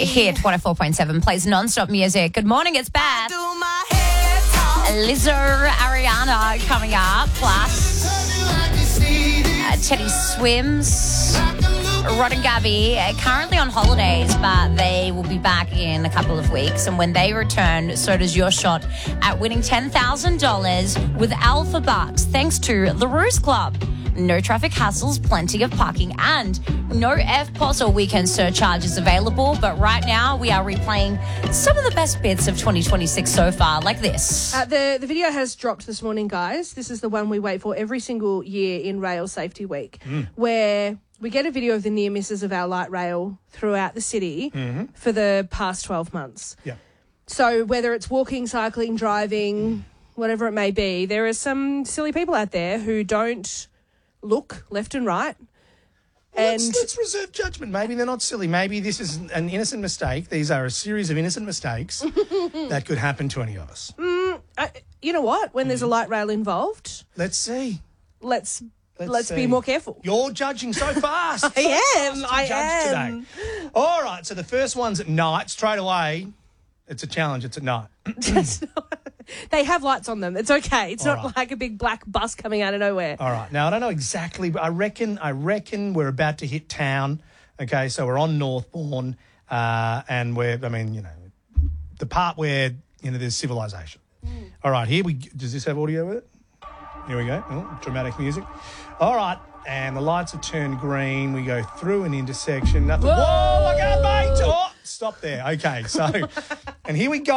Hit 104.7 plays non-stop music. Good morning, it's Beth. Lizzo, Ariana coming up. Plus, Teddy Swims. Rod and Gabby are currently on holidays, but they will be back in a couple of weeks. And when they return, so does your shot at winning $10,000 with Alpha Bucks, thanks to the Ruse Club. No traffic hassles, plenty of parking, and no FPOS or weekend surcharges available. But right now, we are replaying some of the best bits of 2026 so far, like this. The video has dropped this morning, guys. This is the one we wait for every single year in Rail Safety Week, where we get a video of the near misses of our light rail throughout the city for the past 12 months. Yeah. So whether it's walking, cycling, driving, whatever it may be, there are some silly people out there who don't look left and right. And let's reserve judgment. Maybe they're not silly. Maybe this is an innocent mistake. These are a series of innocent mistakes that could happen to any of us. You know what? When there's a light rail involved, Let's see. let's see. be more careful. You're judging so fast. I am. Today. All right, so the first one's at night. Straight away, it's a challenge. It's at night. They have lights on them. It's okay. It's All not right. like a big black bus coming out of nowhere. All right. Now, I don't know exactly, but I reckon we're about to hit town. Okay, so we're on Northbourne, and the part where, there's civilization. All right, does this have audio with it? Here we go. Oh, dramatic music. All right, and the lights have turned green. We go through an intersection. Nothing. Whoa, I can't, mate. Oh, stop there. Okay, so, and here we go.